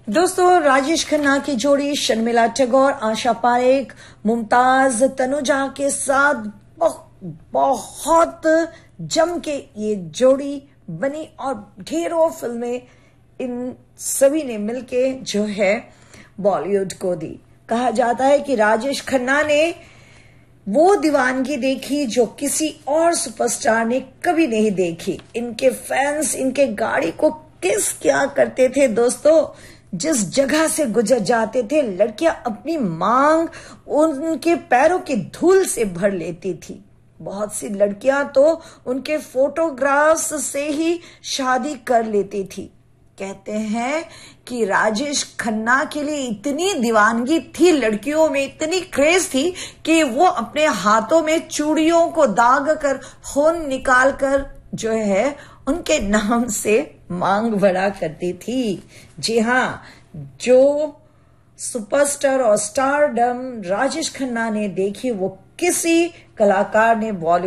दोस्तों, राजेश खन्ना की जोड़ी शर्मिला टैगोर, आशा पारेख, मुमताज तनुजा के साथ बहुत जम के ये जोड़ी बनी और ढेरों फिल्में इन सभी ने मिलके जो है बॉलीवुड को दी। कहा जाता है कि राजेश खन्ना ने वो दीवानगी देखी जो किसी और सुपरस्टार ने कभी नहीं देखी। इनके फैंस इनके गाड़ी को किस क्या करते थे दोस्तों। जिस जगह से गुजर जाते थे, लड़कियां अपनी मांग उनके पैरों की धूल से भर लेती थी। बहुत सी लड़कियां तो उनके फोटोग्राफ्स से ही शादी कर लेती थी। कहते हैं कि राजेश खन्ना के लिए इतनी दीवानगी थी, लड़कियों में इतनी क्रेज थी कि वो अपने हाथों में चूड़ियों को दाग कर, खून निकाल कर जो है उनके नाम से मांग बढ़ा करती थी। जी हाँ, जो सुपरस्टार और स्टारडम राजेश खन्ना ने देखी वो किसी कलाकार ने बॉलीवुड